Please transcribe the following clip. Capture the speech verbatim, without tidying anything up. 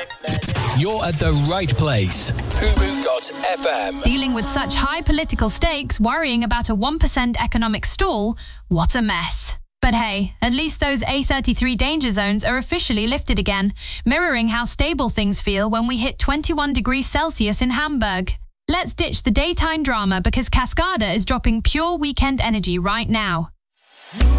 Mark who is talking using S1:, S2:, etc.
S1: You're at the right place. Ubu dot F M.
S2: Dealing with such high political stakes, worrying about a one percent economic stall, what a mess. But hey, at least those A thirty-three danger zones are officially lifted again, mirroring how stable things feel when we hit twenty-one degrees Celsius in Hamburg. Let's ditch the daytime drama because Cascada is dropping pure weekend energy right now.